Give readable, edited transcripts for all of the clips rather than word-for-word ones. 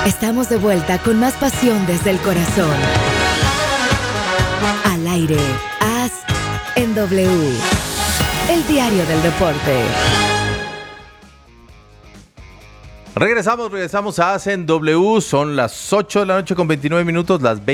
Estamos de vuelta con más pasión desde el corazón. Al aire, AS en W, el diario del deporte. Regresamos a AS en W, son las 8 de la noche con 29 minutos, las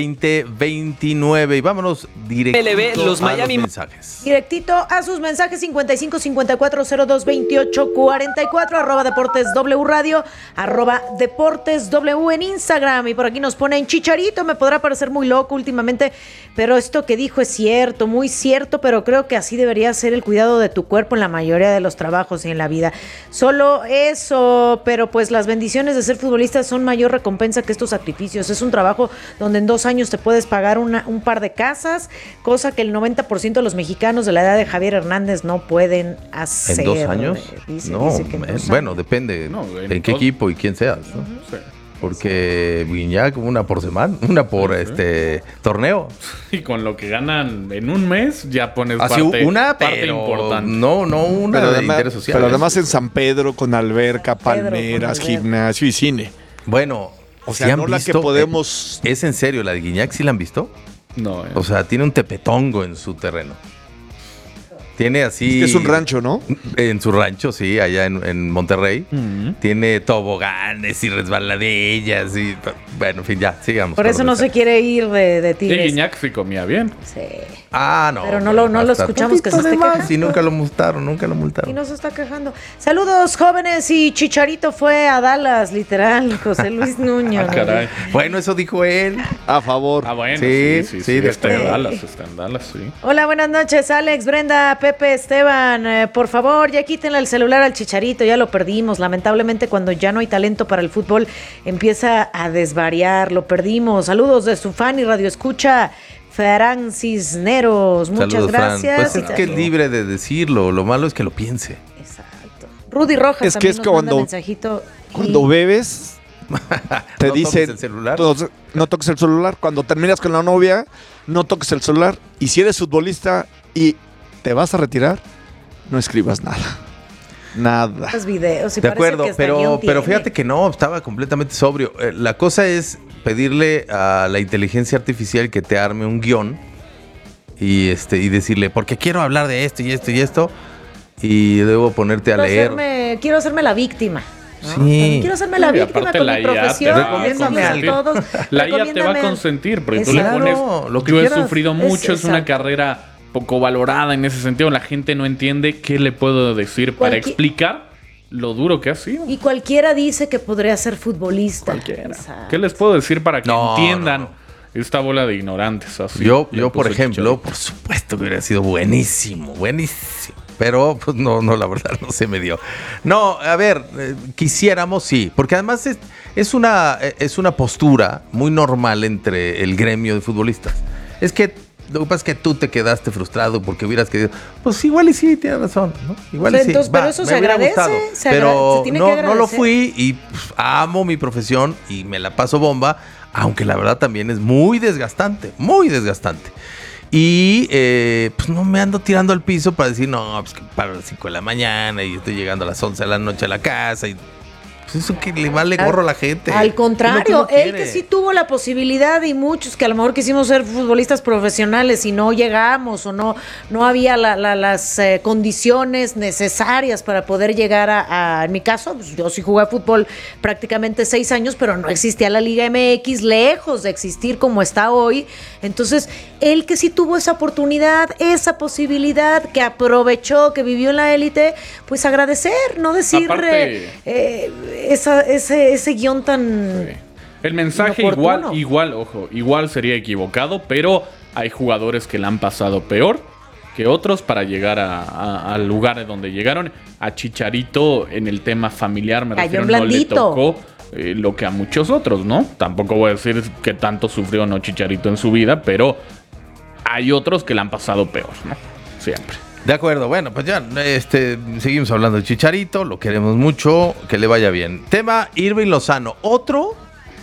20:29 y vámonos directito los Miami los mensajes. Directito a sus mensajes 55 54 02 28 44 @Deportes W Radio, @Deportes W en Instagram. Y por aquí nos ponen: Chicharito me podrá parecer muy loco últimamente, pero esto que dijo es cierto, muy cierto, pero creo que así debería ser el cuidado de tu cuerpo en la mayoría de los trabajos y en la vida. Solo eso, pero pues las bendiciones de ser futbolista son mayor recompensa que estos sacrificios. Es un trabajo donde en 2 años te puedes pagar un par de casas, cosa que el 90% de los mexicanos de la edad de Javier Hernández no pueden hacer. ¿En 2 años? Dice que en 2 años. Bueno, depende en qué equipo y quién seas, ¿no? Sí. Porque Guiñac, una por semana, una por torneo. Y con lo que ganan en un mes, ya pones Así parte pero importante. no una Pero de además, interés social. pero además en San Pedro, con alberca, palmeras, con alberca, gimnasio y cine. Bueno, O ¿sí sea, han no la visto? que podemos... ¿Es en serio la de Guiñac? ¿Sí la han visto? No, O sea, tiene un tepetongo en su terreno. Tiene así... Es un rancho, ¿no? En su rancho, sí, allá en Monterrey. Uh-huh. Tiene toboganes y resbaladillas y... Bueno, en fin, ya, sigamos. Por eso no se quiere ir de Y Tigres. Guiñac sí comía bien. Sí. Ah, no. Pero no lo hasta escuchamos que se tantito esté de más, quejando. y nunca lo multaron. Y no se está quejando. Saludos, jóvenes. Y Chicharito fue a Dallas, literal. José Luis Nuño. Ah, caray. Bueno, eso dijo él. A favor. Ah, bueno, Sí, sí. sí, Está en después. Dallas, sí. Hola, buenas noches, Alex, Brenda, Pepe, Esteban. Por favor, ya quítenle el celular al Chicharito, ya lo perdimos. Lamentablemente, cuando ya no hay talento para el fútbol, empieza a desvariar. Lo perdimos. Saludos de su fan y radio escucha, Fran Cisneros. Muchas Saludos, Fran. gracias. Pues es que es libre de decirlo. Lo malo es que lo piense. Exacto. Rudy Rojas Es que también es nos que manda cuando- mensajito. Cuando bebes, te ¿No dicen... toques el celular? No toques el celular. Cuando terminas con la novia, no toques el celular. Y si eres futbolista y te vas a retirar, no escribas nada. Nada. Los videos, y De parece acuerdo, que hasta guión pero tiene. fíjate que no, estaba completamente sobrio. La cosa es pedirle a la inteligencia artificial que te arme un guión y decirle, porque quiero hablar de esto y esto y esto, y debo ponerte a leer. Quiero hacerme la víctima. ¿no? Sí. Quiero hacerme la Y víctima aparte con la mi IA te profesión. va a Recomiéndame decirles a algo. todos, La IA te va a recomiéndame. consentir, porque tú le Exacto. pones... Lo que Yo he quieras. sufrido mucho, es una Exacto. carrera poco valorada en ese sentido. La gente no entiende qué le puedo decir para explicar lo duro que ha sido. Y cualquiera dice que podría ser futbolista. Cualquiera. Exacto. ¿Qué les puedo decir para que No, entiendan no, esta bola de ignorantes? Así Yo le por puso ejemplo, Chicharito. por supuesto que hubiera sido buenísimo. Pero pues no, la verdad no se me dio. No, a ver, quisiéramos sí, porque además es una postura muy normal entre el gremio de futbolistas. Es que lo que pasa es que tú te quedaste frustrado porque hubieras querido. Pues igual y sí, tienes razón, ¿no? Igual y sí. Entonces, pero eso me se hubiera agradece, gustado. se Pero tiene que no lo agradecer. fui y pues, amo mi profesión y me la paso bomba, aunque la verdad también es muy desgastante, muy desgastante. Y pues no me ando tirando al piso para decir, no, pues que paro a las 5 de la mañana y estoy llegando a las 11 de la noche a la casa y pues eso que le vale gorro a la gente. Al contrario, Es lo que uno él que quiere. sí tuvo la posibilidad y muchos que a lo mejor quisimos ser futbolistas profesionales y no llegamos o no había las condiciones necesarias para poder llegar en mi caso, pues yo sí jugué fútbol prácticamente 6 años, pero no existía la Liga MX, lejos de existir como está hoy. Entonces, él que sí tuvo esa oportunidad, esa posibilidad, que aprovechó, que vivió en la élite, pues agradecer, no decir Aparte- ese guión tan... Sí. El mensaje inoportuno. igual sería equivocado, pero hay jugadores que la han pasado peor que otros para llegar al lugar donde llegaron. A Chicharito en el tema familiar, me Cayó refiero, en no le blandito. tocó lo que a muchos otros, ¿no? Tampoco voy a decir que tanto sufrió no Chicharito en su vida, pero hay otros que la han pasado peor, ¿no? Siempre. De acuerdo, bueno, pues ya seguimos hablando de Chicharito, lo queremos mucho, que le vaya bien. Tema Irving Lozano, otro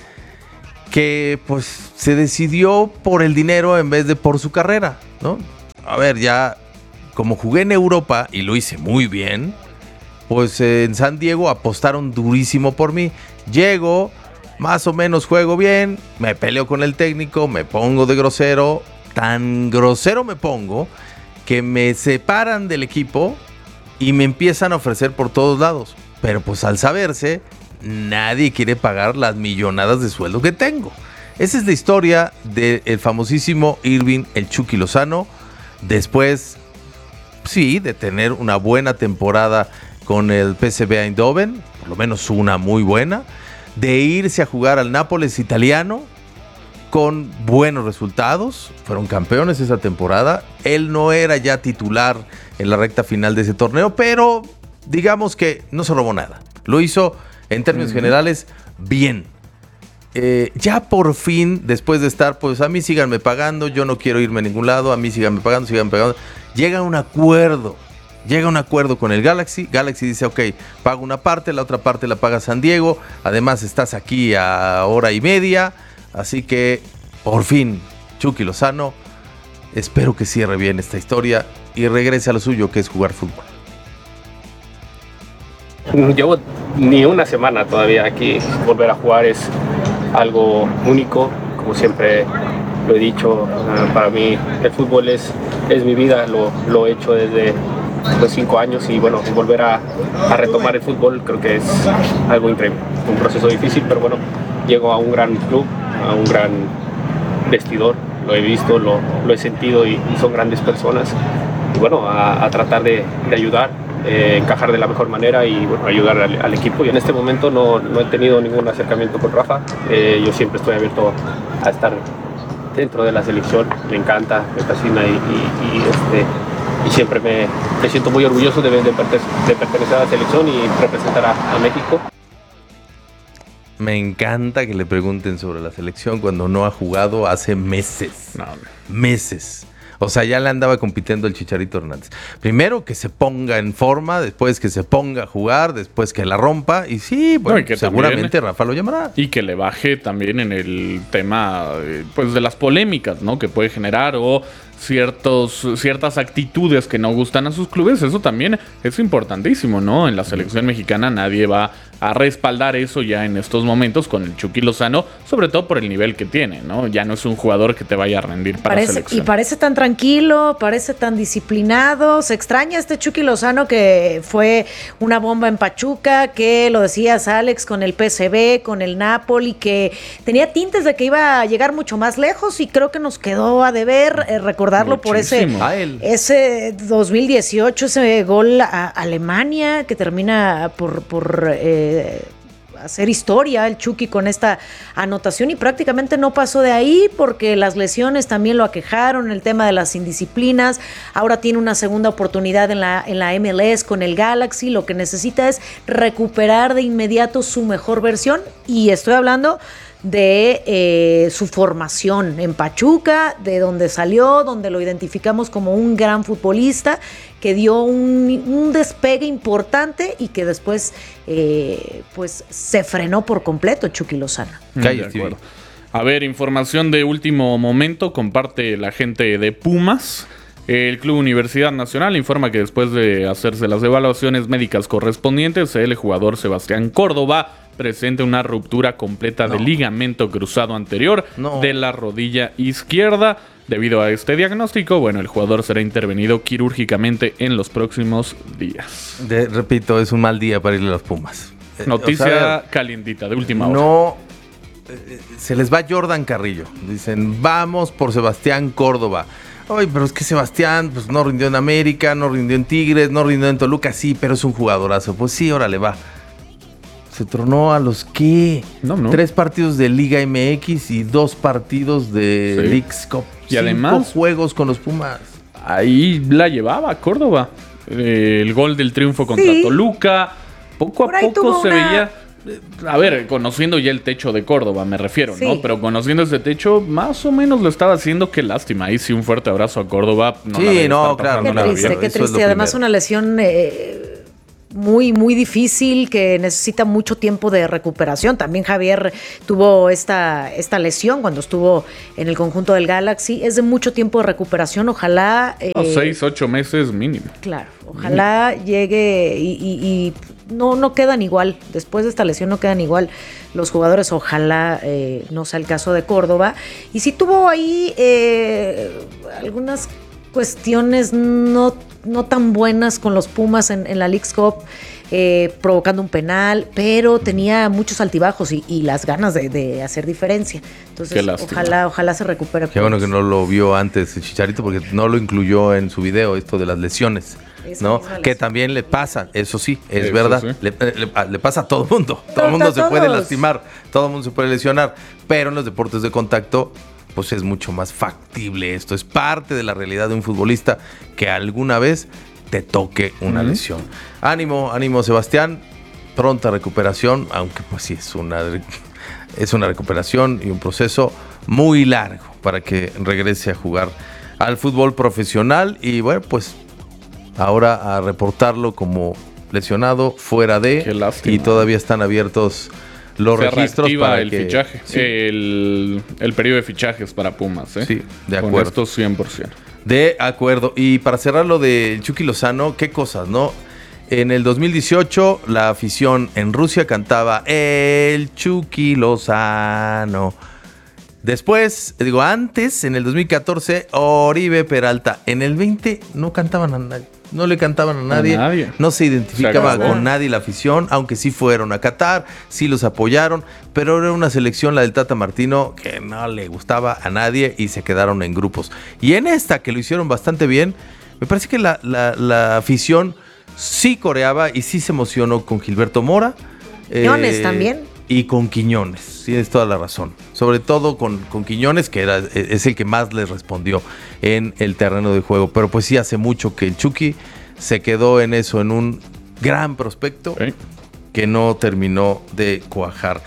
que pues se decidió por el dinero en vez de por su carrera, ¿no? A ver, ya como jugué en Europa y lo hice muy bien, pues en San Diego apostaron durísimo por mí. Llego más o menos juego bien, me peleo con el técnico, me pongo de grosero, tan grosero me pongo que me separan del equipo y me empiezan a ofrecer por todos lados. Pero pues al saberse, nadie quiere pagar las millonadas de sueldo que tengo. Esa es la historia del famosísimo Irving el Chucky Lozano. Después, sí, de tener una buena temporada con el PSV Eindhoven, por lo menos una muy buena, de irse a jugar al Nápoles italiano con buenos resultados, fueron campeones esa temporada. Él no era ya titular en la recta final de ese torneo, pero digamos que no se robó nada. Lo hizo, en términos generales, bien. Ya por fin, después de estar, pues a mí síganme pagando, yo no quiero irme a ningún lado, a mí síganme pagando, llega un acuerdo con el Galaxy. Galaxy dice, ok, pago una parte, la otra parte la paga San Diego, además estás aquí a hora y media, así que por fin, Chucky Lozano, espero que cierre bien esta historia y regrese a lo suyo, que es jugar fútbol. Llevo ni una semana todavía aquí. Volver a jugar es algo único, como siempre lo he dicho. Para mí el fútbol es mi vida, lo he hecho desde los 5 años y bueno, volver a retomar el fútbol creo que es algo increíble. Un proceso difícil, pero bueno, llego a un gran club, a un gran vestidor, lo he visto, lo he sentido y son grandes personas. Y bueno, a tratar de ayudar, encajar de la mejor manera y bueno, ayudar al equipo. Y en este momento no he tenido ningún acercamiento con Rafa. Yo siempre estoy abierto a estar dentro de la selección. Me encanta, me fascina y siempre me siento muy orgulloso de pertenecer a la selección y representar a México. Me encanta que le pregunten sobre la selección cuando no ha jugado hace meses. Meses. O sea, ya le andaba compitiendo el Chicharito Hernández. Primero que se ponga en forma, después que se ponga a jugar, después que la rompa. Y sí, bueno, y seguramente también, Rafa lo llamará. Y que le baje también en el tema pues de las polémicas, ¿no? Que puede generar o ciertas actitudes que no gustan a sus clubes. Eso también es importantísimo, ¿no? En la selección mexicana nadie va a respaldar eso ya en estos momentos con el Chucky Lozano, sobre todo por el nivel que tiene, ¿no? Ya no es un jugador que te vaya a rendir para selección. Y parece tan tranquilo, parece tan disciplinado. Se extraña este Chucky Lozano que fue una bomba en Pachuca, que lo decías, Alex, con el PSV, con el Napoli, que tenía tintes de que iba a llegar mucho más lejos y creo que nos quedó a deber recordarlo Muchísimo. por ese 2018, ese gol a Alemania que termina por hacer historia el Chucky con esta anotación y prácticamente no pasó de ahí porque las lesiones también lo aquejaron, el tema de las indisciplinas. Ahora tiene una segunda oportunidad en la MLS con el Galaxy. Lo que necesita es recuperar de inmediato su mejor versión y estoy hablando de su formación en Pachuca, de donde salió, donde lo identificamos como un gran futbolista que dio un despegue importante y que después pues se frenó por completo Chucky Lozano. A ver, información de último momento, comparte la gente de Pumas. El Club Universidad Nacional informa que después de hacerse las evaluaciones médicas correspondientes, el jugador Sebastián Córdoba presenta una ruptura completa del ligamento cruzado anterior de la rodilla izquierda. Debido a este diagnóstico, bueno, el jugador será intervenido quirúrgicamente en los próximos días. Repito, es un mal día para irle a los Pumas. Noticia calientita de última hora. No, se les va Jordan Carrillo. Dicen, vamos por Sebastián Córdoba. Ay, pero es que Sebastián pues no rindió en América, no rindió en Tigres, no rindió en Toluca. Sí, pero es un jugadorazo. Pues sí, órale, va. Se tronó a los ¿qué? No. 3 partidos de Liga MX y 2 partidos de Leagues Cup. Y 5 además juegos con los Pumas. Ahí la llevaba Córdoba. El gol del triunfo contra Toluca. Poco a poco se veía. A ver, conociendo ya el techo de Córdoba, me refiero, ¿no? Pero conociendo ese techo, más o menos lo estaba haciendo. Qué lástima. Ahí sí, un fuerte abrazo a Córdoba. Claro. Qué triste. Además, una lesión muy, muy difícil que necesita mucho tiempo de recuperación. También Javier tuvo esta lesión cuando estuvo en el conjunto del Galaxy. Es de mucho tiempo de recuperación. Ojalá... 6-8 meses mínimo. Claro. Ojalá llegue y no quedan igual. Después de esta lesión no quedan igual los jugadores. Ojalá no sea el caso de Córdoba. Y sí tuvo ahí algunas cuestiones no tan buenas con los Pumas en la Leagues Cup, provocando un penal, pero tenía muchos altibajos y las ganas de hacer diferencia. Entonces, ojalá se recupere. Qué bueno que no lo vio antes el Chicharito, porque no lo incluyó en su video, esto de las lesiones, ¿no? Que también le pasa, eso sí, es verdad. Sí. Le pasa a todo el mundo. Todo el mundo se puede lastimar, todo el mundo se puede lesionar, pero en los deportes de contacto pues es mucho más factible esto. Es parte de la realidad de un futbolista que alguna vez te toque una lesión. Ánimo, Sebastián. Pronta recuperación, aunque pues sí es una recuperación y un proceso muy largo para que regrese a jugar al fútbol profesional. Y bueno, pues ahora a reportarlo como lesionado, fuera de. Qué lástima. Y todavía están abiertos los registros para el fichaje, sí. el periodo de fichajes para Pumas, ¿eh? Sí, de acuerdo. Con esto 100%. De acuerdo. Y para cerrar lo de Chucky Lozano, qué cosas, ¿no? En el 2018, la afición en Rusia cantaba el Chucky Lozano. Después, antes, en el 2014, Oribe Peralta. En el 20 no cantaban a nadie. No le cantaban a nadie. No se identificaba con nadie la afición, aunque sí fueron a Qatar, sí los apoyaron, pero era una selección, la del Tata Martino, que no le gustaba a nadie y se quedaron en grupos. Y en esta, que lo hicieron bastante bien, me parece que la afición sí coreaba y sí se emocionó con Gilberto Mora. Quiñones también. Y con Quiñones, tienes toda la razón. Sobre todo con Quiñones, que es el que más les respondió en el terreno de juego. Pero pues sí hace mucho que el Chucky se quedó en eso, en un gran prospecto que no terminó de cuajar.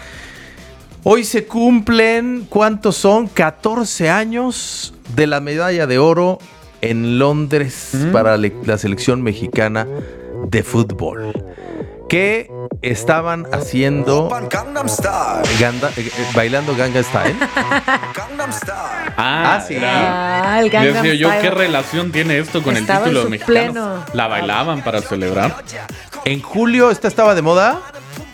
Hoy se cumplen, ¿cuántos son? 14 años de la medalla de oro en Londres para la selección mexicana de fútbol. ¿Qué estaban haciendo? Bailando Gangnam Style. Sí. El Gangnam Style. Yo, ¿qué Style. relación tiene esto con Estaba el título en su mexicano? pleno. ¿La bailaban para celebrar? En julio esta estaba de moda.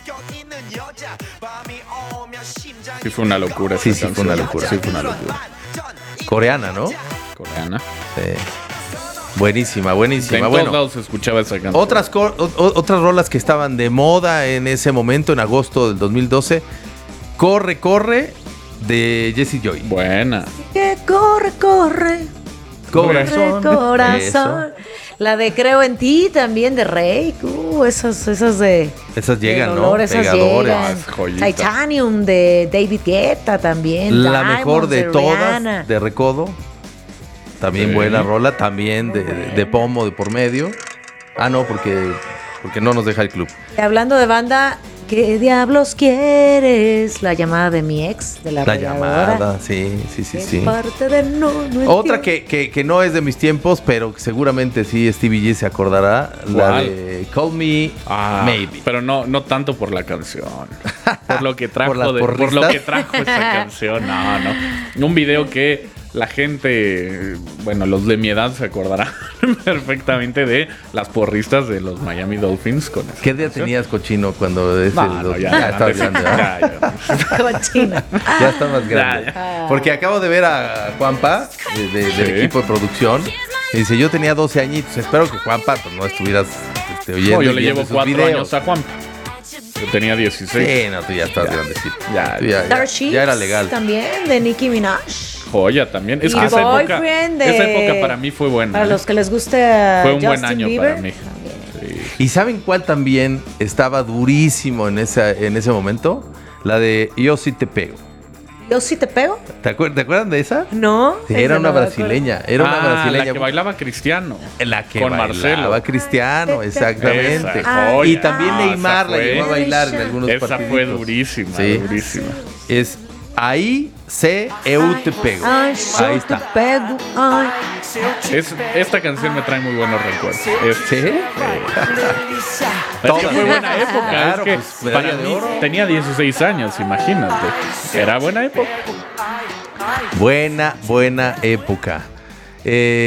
Sí, fue una locura. Sí, fue una locura. Sí, fue una locura. Coreana, ¿no? Coreana. Sí. Buenísima. En todos lados se escuchaba esa canción. Otras rolas que estaban de moda en ese momento, en agosto del 2012. Corre, de Jessie Joy. Buena. Que corre. Corazón. Corazón. La de Creo en ti también de Rey. Esas de. Esas llegan, de olor, ¿no? Esas Pegadores. llegan. Joyita. Titanium de David Guetta también. La mejor de Rihanna. todas, de Recodo. También buena rola, también de Pomo de por medio. No, porque no nos deja el club. Hablando de banda, ¿qué diablos quieres? La llamada de mi ex, de la llamada, sí. Parte de no Otra que no es de mis tiempos, pero que seguramente sí Stevie G se acordará. La de Call Me Maybe. Pero no tanto por la canción. Por lo que trajo, por lo que trajo esa canción. No. Un video que la gente, los de mi edad se acordarán perfectamente de las porristas de los Miami Dolphins con esa ¿Qué día canción. tenías, Cochino, cuando ya estabas grande? Cochina. Ya está más grande. Porque acabo de ver a Juanpa del equipo de producción y dice, yo tenía 12 añitos. Espero que Juanpa no estuvieras oyendo. Yo le y viendo llevo sus 4 videos. años a Juan. Yo tenía 16. Sí, no, tú ya estás grandecito. Starship Ya era legal. también de Nicki Minaj. Joya también. Es Y que esa Boyfriend época para mí fue buena. Para los que les guste fue un Justin buen año Bieber, para mí. también. Sí. ¿Y saben cuál también estaba durísimo en ese momento? La de Yo sí te pego. ¿Yo sí te pego? ¿Te acuerdan de esa? No. Sí, esa era una no me brasileña. Era una brasileña. La que bailaba Cristiano. La que con bailaba Marcelo. Cristiano, exactamente. Esa joya. Y también Neymar la llevó a bailar en algunos Esa partiditos. fue durísima, Sí. durísima. Es Ahí te pego. Ay, Ahí yo está. te pego. Ay. Esta canción me trae muy buenos recuerdos. ¿Sí? Es que fue buena época. Claro, es que pues, medalla para de mí oro. tenía 16 años, imagínate. Era buena época. Buena época.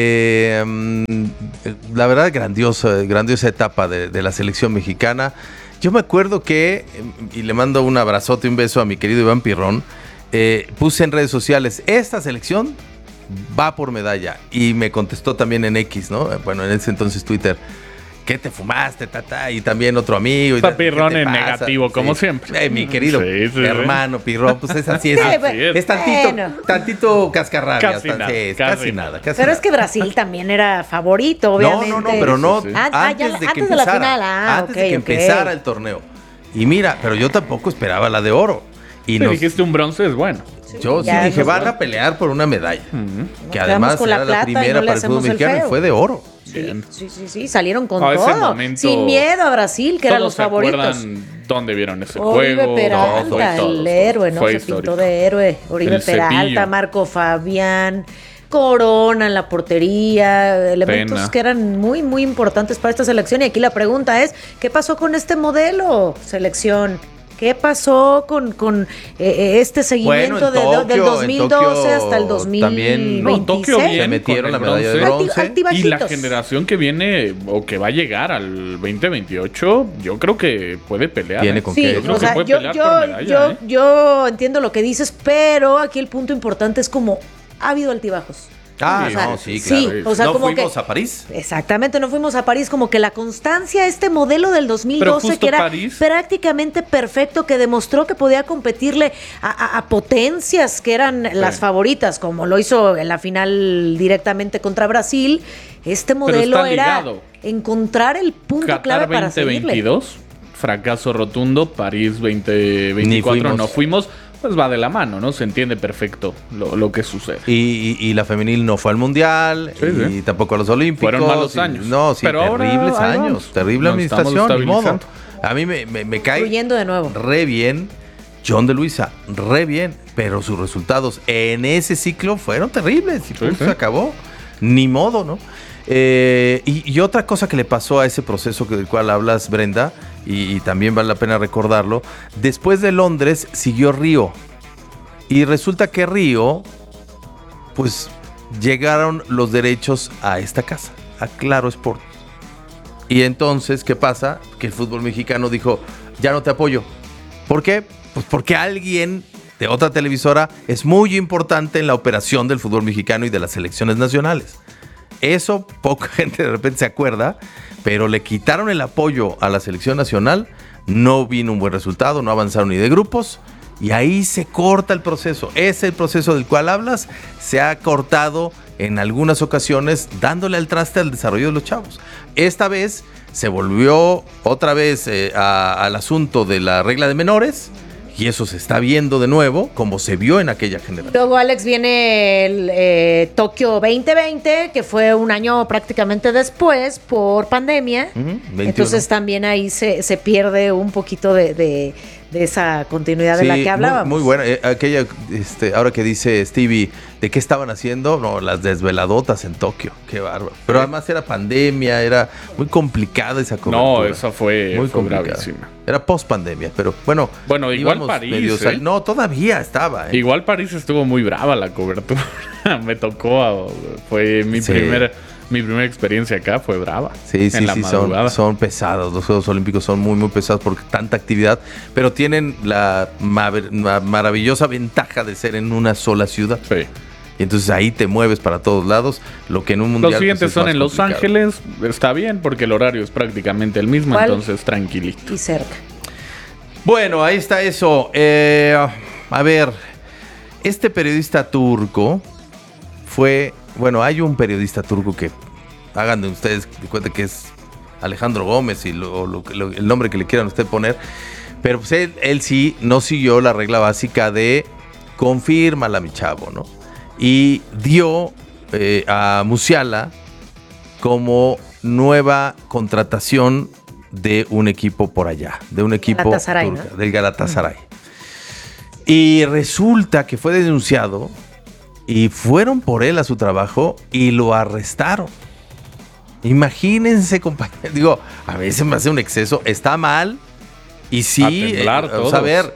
La verdad, grandiosa etapa de la selección mexicana. Yo me acuerdo que, y le mando un abrazote, un beso a mi querido Iván Pirrón, puse en redes sociales, esta selección va por medalla. Y me contestó también en X, ¿no? Bueno, en ese entonces Twitter. ¿Qué te fumaste, tata? Y también otro amigo. Está Pirrón en negativo, como siempre. Mi querido hermano Pirrón, pues es así. Es tantito cascarrabias. Casi nada. Pero es que Brasil también era favorito, obviamente. No, pero no. Antes de empezara, la final. Antes de que empezara el torneo. Y mira, pero yo tampoco esperaba la de oro. Y dijiste un bronce es bueno. Yo sí dije, van a pelear por una medalla. Que además era la primera para el fútbol mexicano y fue de oro. Sí, salieron con todo. Sin miedo a Brasil, que eran los favoritos. ¿Recuerdan dónde vieron ese Oribe juego? Peralta, el héroe, ¿no? Se pintó de héroe. Oribe Peralta, Marco Fabián, Corona en la portería, elementos que eran muy, muy importantes para esta selección. Y aquí la pregunta es, ¿qué pasó con este modelo selección? ¿Qué pasó con este seguimiento del 2012 hasta el 2026? Tokio se metieron la medalla de bronce. Y la generación que viene o que va a llegar al 2028, yo creo que puede pelear. Tiene con qué. Yo entiendo lo que dices, pero aquí el punto importante es como ha habido altibajos. Claro. ¿No fuimos a París? Exactamente, no fuimos a París. Como que la constancia, este modelo del 2012 que era París, prácticamente perfecto, que demostró que podía competirle a potencias que eran las favoritas, como lo hizo en la final directamente contra Brasil. Este modelo era encontrar el punto Qatar clave para 2022, seguirle. Fracaso rotundo. París 2024, no fuimos. Pues va de la mano, ¿no? Se entiende perfecto lo que sucede. Y la femenil no fue al Mundial, y tampoco a los Olímpicos. Fueron malos años. No, sí, pero terribles años. Terrible administración, ni modo. A mí me cae de nuevo. Re bien John de Luisa, re bien, pero sus resultados en ese ciclo fueron terribles. Y se acabó. Ni modo, ¿no? Y otra cosa que le pasó a ese proceso del cual hablas, Brenda, y también vale la pena recordarlo, después de Londres siguió Río, y resulta que Río, pues llegaron los derechos a esta casa, a Claro Sport, y entonces, ¿qué pasa? Que el fútbol mexicano dijo, ya no te apoyo. ¿Por qué? Pues porque alguien de otra televisora es muy importante en la operación del fútbol mexicano y de las selecciones nacionales. Eso poca gente de repente se acuerda, pero le quitaron el apoyo a la selección nacional, no vino un buen resultado, no avanzaron ni de grupos, y ahí se corta el proceso. Es el proceso del cual hablas, se ha cortado en algunas ocasiones, dándole al traste al desarrollo de los chavos. Esta vez se volvió otra vez al asunto de la regla de menores, y eso se está viendo de nuevo, como se vio en aquella generación. Luego, Alex, viene el Tokio 2020, que fue un año prácticamente después por pandemia. 21. Entonces también ahí se pierde un poquito de esa continuidad de la que hablábamos. Muy buena. Aquella, ahora que dice Stevie, ¿de qué estaban haciendo? No, las desveladotas en Tokio. Qué bárbaro. Pero además era pandemia, era muy complicada esa cobertura. No, esa fue gravísima. Era post pandemia, pero bueno. Bueno, igual París. No, todavía estaba. Igual París estuvo muy brava la cobertura. Me tocó, fue mi primera experiencia acá, fue brava. Sí, son pesados. Los Juegos Olímpicos son muy, muy pesados por tanta actividad, pero tienen la maravillosa ventaja de ser en una sola ciudad. Sí. Y entonces ahí te mueves para todos lados, lo que en un mundial. Los siguientes son en Los Ángeles, está bien porque el horario es prácticamente el mismo, entonces tranquilito. Y cerca. Bueno, ahí está eso. A ver, este periodista turco hay un periodista turco que, hagan de ustedes de cuenta que es Alejandro Gómez y el nombre que le quieran usted poner, pero pues él sí no siguió la regla básica de confírmala, mi chavo, ¿no? Y dio a Musiala como nueva contratación de un equipo por allá, de un equipo Galatasaray, turca, del Galatasaray. Y resulta que fue denunciado y fueron por él a su trabajo y lo arrestaron. Imagínense, compañeros. Digo, a veces me hace un exceso. Está mal. Y sí, vamos a ver,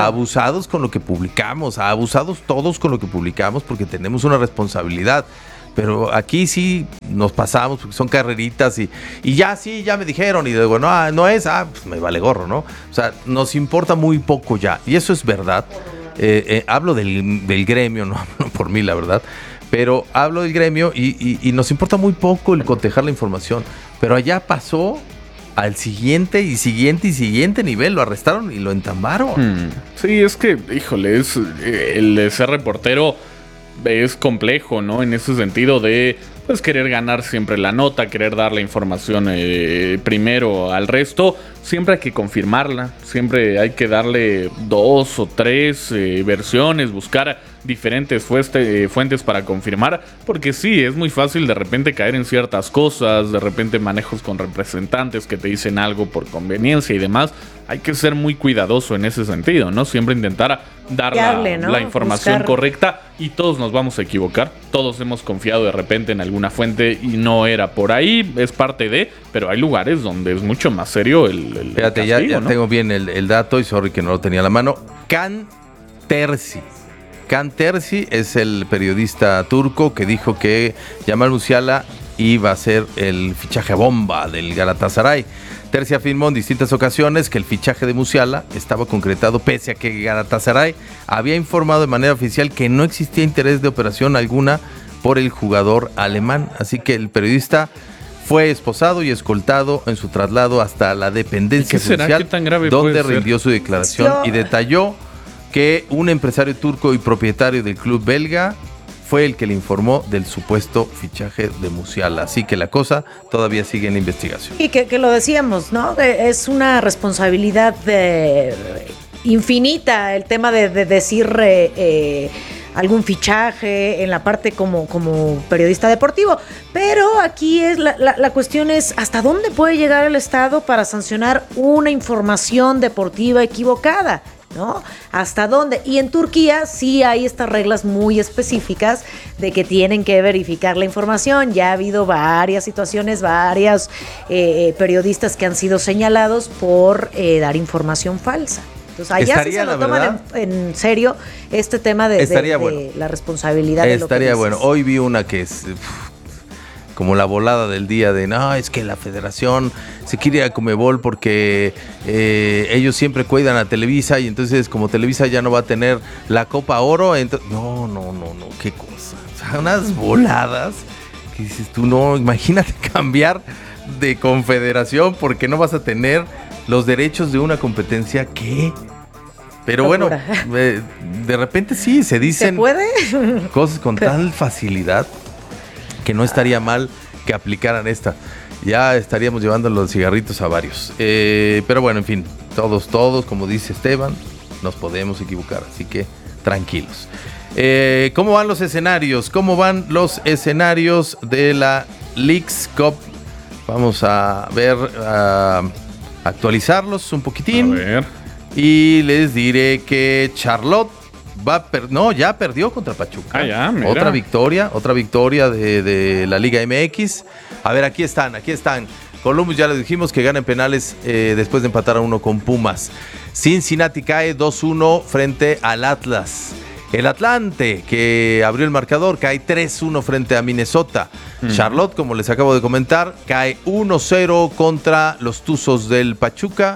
abusados con lo que publicamos. Abusados todos con lo que publicamos porque tenemos una responsabilidad. Pero aquí sí nos pasamos porque son carreritas y ya sí, ya me dijeron y digo, no es, pues me vale gorro, ¿no? O sea, nos importa muy poco ya y eso es verdad. Hablo del gremio, no hablo por mí, la verdad, pero hablo del gremio y nos importa muy poco el cotejar la información. Pero allá pasó al siguiente nivel, lo arrestaron y lo entambaron. Sí, es que, híjole, el de ser reportero es complejo, ¿no? En ese sentido de, pues, querer ganar siempre la nota, querer dar la información primero al resto. Siempre hay que confirmarla, siempre hay que darle 2 o 3 versiones, buscar diferentes fuentes para confirmar, porque sí, es muy fácil de repente caer en ciertas cosas, de repente manejos con representantes que te dicen algo por conveniencia y demás. Hay que ser muy cuidadoso en ese sentido, ¿no? Siempre intentar dar la información correcta y todos nos vamos a equivocar. Todos hemos confiado de repente en alguna fuente y no era por ahí, es parte de, pero hay lugares donde es mucho más serio el Fíjate, castigo, ya ¿no? tengo bien el dato y sorry que no lo tenía a la mano. Can Terzi es el periodista turco que dijo que Jamal Musiala iba a ser el fichaje bomba del Galatasaray. Terzi afirmó en distintas ocasiones que el fichaje de Musiala estaba concretado pese a que Galatasaray había informado de manera oficial que no existía interés de operación alguna por el jugador alemán. Así que el periodista fue esposado y escoltado en su traslado hasta la dependencia judicial, donde rindió su declaración y detalló que un empresario turco y propietario del club belga fue el que le informó del supuesto fichaje de Musiala. Así que la cosa todavía sigue en la investigación. Y que lo decíamos, ¿no? Es una responsabilidad infinita el tema de decir algún fichaje en la parte como periodista deportivo. Pero aquí es la cuestión es hasta dónde puede llegar el Estado para sancionar una información deportiva equivocada, ¿no? ¿Hasta dónde? Y en Turquía sí hay estas reglas muy específicas de que tienen que verificar la información. Ya ha habido varias situaciones, varios periodistas que han sido señalados por dar información falsa. Entonces allá sí se lo toman en serio este tema de la responsabilidad de lo que dices. Bueno. Hoy vi una que es como la volada del día de no, es que la federación se quiere ir a Conmebol porque ellos siempre cuidan a Televisa y entonces como Televisa ya no va a tener la Copa Oro, no, qué cosa. O sea, unas voladas que dices tú, no, imagínate cambiar de confederación porque no vas a tener los derechos de una competencia, ¿qué? Pero bueno, de repente sí, se dicen cosas con tal facilidad que no estaría mal que aplicaran esta. Ya estaríamos llevando los cigarritos a varios. Pero bueno, en fin, todos, como dice Esteban, nos podemos equivocar, así que tranquilos. ¿Cómo van los escenarios? ¿Cómo van los escenarios de la Leagues Cup? Vamos a ver, actualizarlos un poquitín. A ver. Y les diré que Charlotte ya perdió contra Pachuca. Ya, mira. Otra victoria de la Liga MX. A ver, aquí están. Columbus, ya les dijimos que gana en penales después de empatar a 1 con Pumas. Cincinnati cae 2-1 frente al Atlas. El Atlante, que abrió el marcador, cae 3-1 frente a Minnesota. Charlotte, como les acabo de comentar, cae 1-0 contra los Tuzos del Pachuca.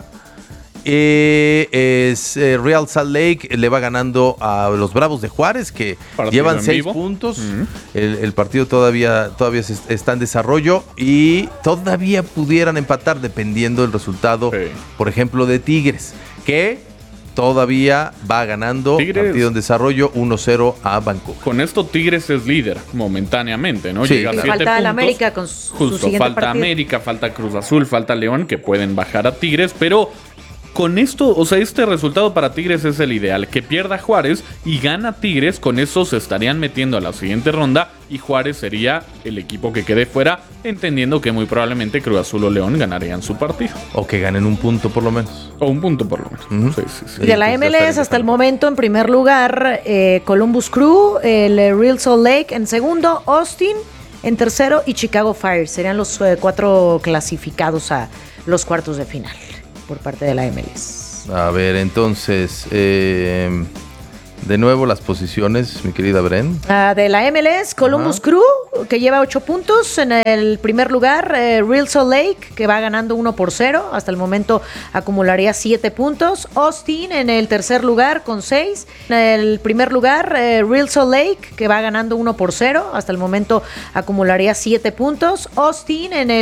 Real Salt Lake le va ganando a los Bravos de Juárez, que llevan 6 puntos. El partido todavía está en desarrollo y todavía pudieran empatar dependiendo del resultado, por ejemplo, de Tigres, que todavía va ganando partido en desarrollo 1-0 a Vancouver. Con esto Tigres es líder momentáneamente, ¿no? Sí, llega a 7 falta puntos. el América con su Justo, siguiente falta partido. América, falta Cruz Azul, falta León, que pueden bajar a Tigres, pero con esto, o sea, este resultado para Tigres es el ideal. Que pierda Juárez y gana Tigres, con eso se estarían metiendo a la siguiente ronda y Juárez sería el equipo que quede fuera, entendiendo que muy probablemente Cruz Azul o León ganarían su partido. O que ganen un punto por lo menos. O un punto por lo menos. Sí. Y de la MLS hasta el momento, en primer lugar, Columbus Crew, el Real Salt Lake en segundo, Austin en tercero y Chicago Fire. Serían los 4 clasificados a los cuartos de final por parte de la MLS. A ver, entonces, De nuevo las posiciones, mi querida Bren. De la MLS, Columbus Crew, que lleva 8 puntos. En el primer lugar, Real Salt Lake, que va ganando 1-0. Hasta el momento acumularía 7 puntos. Austin en el tercer lugar con 6. En el primer lugar, Real Salt Lake, que va ganando 1-0. Hasta el momento acumularía 7 puntos. Austin en el